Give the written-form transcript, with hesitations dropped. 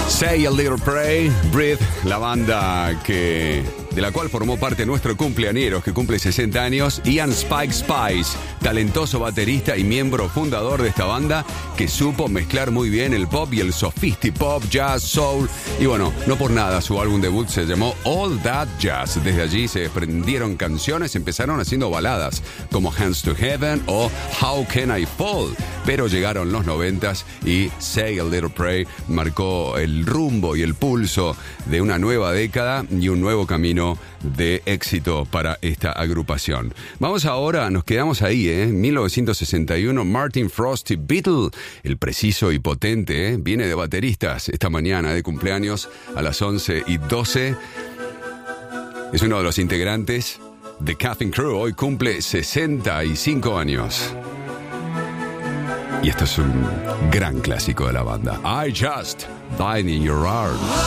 Say a Little Prayer, Breathe, la banda de la cual formó parte nuestro cumpleañero, que cumple 60 años, Ian Spike Spice, talentoso baterista y miembro fundador de esta banda, que supo mezclar muy bien el pop y el sophisti-pop, jazz, soul, y bueno, no por nada su álbum debut se llamó All That Jazz. Desde allí se desprendieron canciones, empezaron haciendo baladas como Hands to Heaven o How Can I Fall, pero llegaron los 90s y Say a Little Prayer marcó el rumbo y el pulso de una nueva década y un nuevo camino de éxito para esta agrupación. Vamos ahora, nos quedamos ahí, 1961, Martin Frosty Beatle, el preciso y potente, viene de bateristas esta mañana de cumpleaños a las 11:12. Es uno de los integrantes de Coffin Crew, hoy cumple 65 años. Y esto es un gran clásico de la banda. I Just Died in Your Arms.